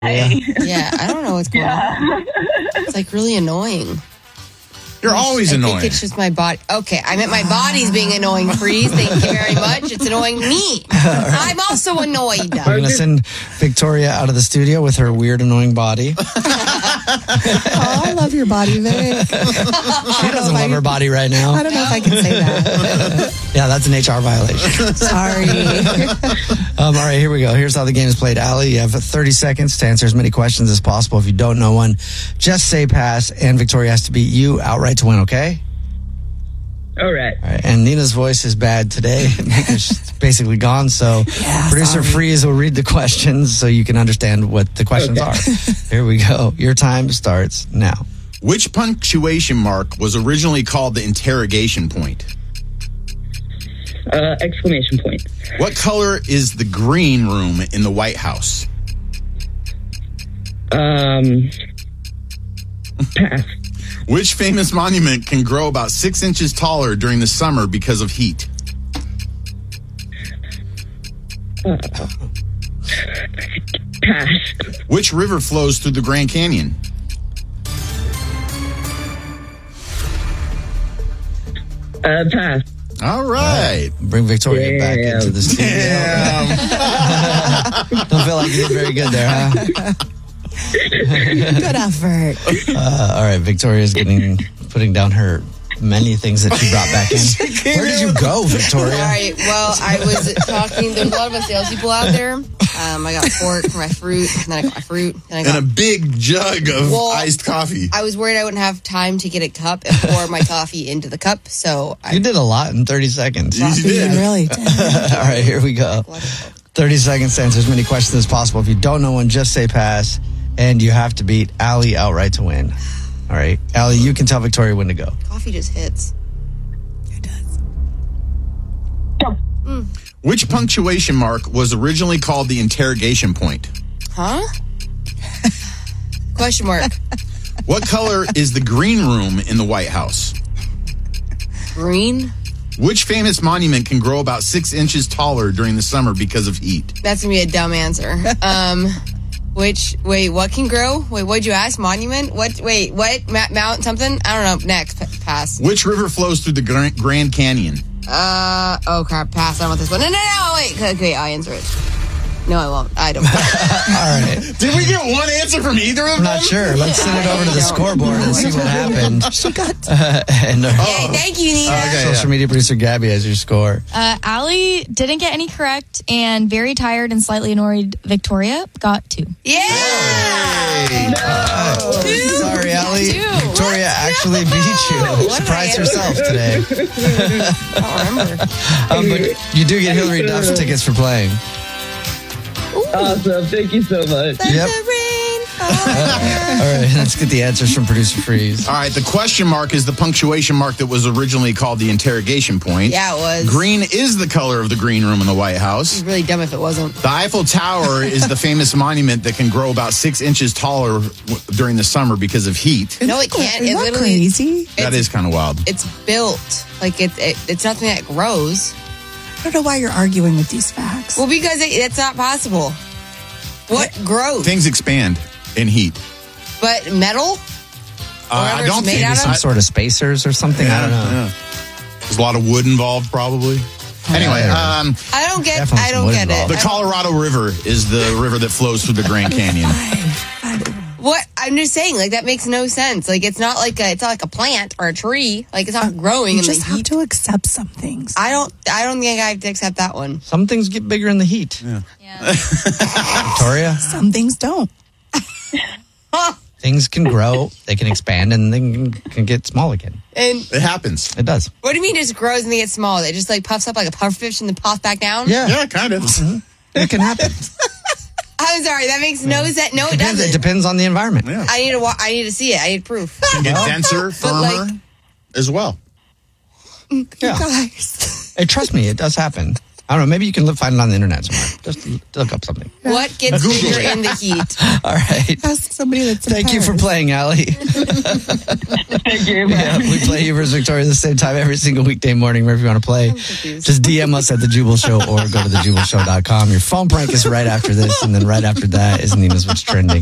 Yeah, I don't know what's going on. It's like really annoying. You're always annoying. I think it's just my body. Okay, I meant my body's being annoying, Freeze. Thank you very much. It's annoying me. I'm also annoyed. We're going to send Victoria out of the studio with her weird, annoying body. I love your body, Vic. She doesn't love her body right now. I don't know if I can say that. Yeah, that's an HR violation. Sorry. All right, here we go. Here's how the game is played. Allie, you have 30 seconds to answer as many questions as possible. If you don't know one, just say pass, and Victoria has to beat you outright to win, okay? All right. And Nina's voice is bad today. She's basically gone, so Producer Freeze will read the questions so you can understand what the questions are. Here we go. Your time starts now. Which punctuation mark was originally called the interrogation point? Exclamation point. What color is the green room in the White House? Pass. Which famous monument can grow about 6 inches taller during the summer because of heat? Pass. Which river flows through the Grand Canyon? Pass. All right. Bring Victoria back into the studio. Don't feel like you did very good there, huh? Good effort. All right, Victoria's putting down her many things that she brought back in. Where did you go, Victoria? All right. Well, I was talking. There's a lot of us salespeople out there. I got a fork for my fruit, and then I got my fruit, and a big jug of iced coffee. I was worried I wouldn't have time to get a cup and pour my coffee into the cup, so you did a lot in 30 seconds. You did. Really did. All right, here we go. 30 seconds to answer as many questions as possible. If you don't know one, just say pass, and you have to beat Allie outright to win. All right, Allie, you can tell Victoria when to go. Coffee just hits. It does. Which punctuation mark was originally called the interrogation point? Huh? Question mark. What color is the green room in the White House? Green? Which famous monument can grow about 6 inches taller during the summer because of heat? That's going to be a dumb answer. What can grow? Wait, what'd you ask? Monument? What? Mount something? I don't know. Next, pass. Which river flows through the Grand Canyon? Oh crap, pass. I don't want this one. No, wait. Okay, I'll answer it. No, I won't. I don't. All right. Did we get one answer from either of them? I'm not sure. Let's send it over to the scoreboard and see what happened. Thank you, Nina. Social media producer Gabby has your score. Allie didn't get any correct, and very tired and slightly annoyed Victoria got 2. Yeah! Sorry, Allie. Victoria actually beat you. Surprised herself today. I don't remember. But you do get Hillary Duff's tickets for playing. Awesome. Thank you so much. Yep. All right, let's get the answers from Producer Freeze. All right, the question mark is the punctuation mark that was originally called the interrogation point. Yeah, it was. Green is the color of the green room in the White House. It'd be really dumb if it wasn't. The Eiffel Tower is the famous monument that can grow about 6 inches taller during the summer because of heat. No, it can't. It literally crazy. That is kind of wild. It's built. Like, it's nothing that grows. I don't know why you're arguing with these facts. Well, because it's not possible. What grows? Things expand in heat. But metal? I don't think it's some sort of spacers or something. I don't know. Yeah. There's a lot of wood involved, probably. Anyway, I don't get it. The Colorado River is the river that flows through the Grand Canyon. What? I'm just saying, like, that makes no sense. Like, it's not like a plant or a tree. Like, it's not growing in the heat. You just have to accept some things. I don't think I have to accept that one. Some things get bigger in the heat. Yeah. Victoria? Some things don't. Things can grow, they can expand, and then can get small again. And it happens. It does. What do you mean it just grows and they get small? It just, like, puffs up like a pufferfish and then puffs back down? Yeah, kind of. It can happen. I'm sorry, that makes no sense. No, it doesn't. It depends on the environment. Yeah. I need to see it. I need proof. It can get denser, firmer, as well. Yeah. Guys. Hey, trust me, it does happen. I don't know. Maybe you can find it on the internet somewhere. Just look up something. What gets bigger in the heat? All right. Ask somebody that's in Thank you for Paris. playing, Allie. Thank you. Yeah, we play you versus Victoria at the same time every single weekday morning. Wherever you want to play, confused. just DM us at The Jubal Show or go to thejubalshow.com. Your phone prank is right after this, and then right after that is Nina's What's Trending.